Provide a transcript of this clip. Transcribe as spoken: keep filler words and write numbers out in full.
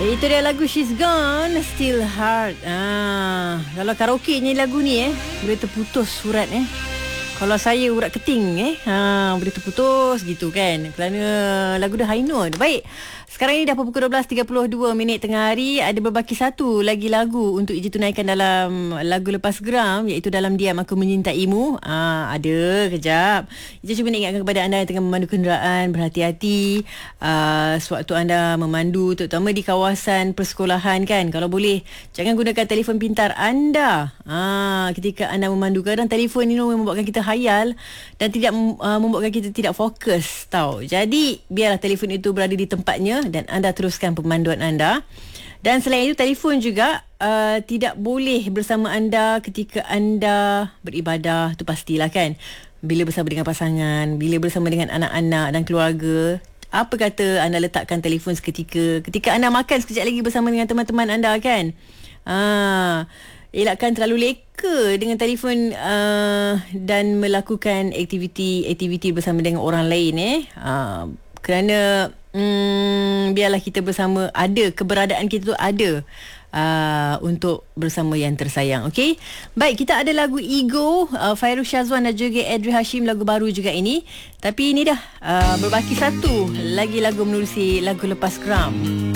Itu dia lagu She's Gone, Still Hard. Ah, kalau karaoke nyanyi lagu ni eh, boleh terputus surat eh. Kalau saya urat keting eh, ha, boleh terputus gitu kan. Kerana lagu dah high note. Baik. Sekarang ni dah pukul dua belas tiga puluh dua minit tengah hari. Ada berbaki satu lagi lagu untuk Iji tunaikan dalam lagu lepas geram, iaitu Dalam Diam Aku Menyintaimu. Ah, ada kejap. Iji cuba nak ingatkan kepada anda yang tengah memandu kenderaan, berhati-hati uh, sewaktu anda memandu, terutama di kawasan persekolahan kan. Kalau boleh, jangan gunakan telefon pintar anda ah, ketika anda memandu. Kadang telefon ini membuatkan kita hayal dan tidak uh, membuatkan kita tidak fokus tau. Jadi biarlah telefon itu berada di tempatnya dan anda teruskan pemanduan anda. Dan selain itu, telefon juga uh, tidak boleh bersama anda ketika anda beribadah, tu pastilah kan. Bila bersama dengan pasangan, bila bersama dengan anak-anak dan keluarga, apa kata anda letakkan telefon seketika ketika anda makan sekejap lagi bersama dengan teman-teman anda kan. Ah, elakkan terlalu leka dengan telefon uh, dan melakukan aktiviti-aktiviti bersama dengan orang lain eh. Uh, kerana Hmm, biarlah kita bersama, ada keberadaan kita tu ada uh, untuk bersama yang tersayang. Okey. Baik, kita ada lagu Ego, uh, Fairuz Syazwan dan juga Adri Hashim, lagu baru juga ini. Tapi ini dah uh, berbaki satu lagi lagu menerusi lagu lepas geram.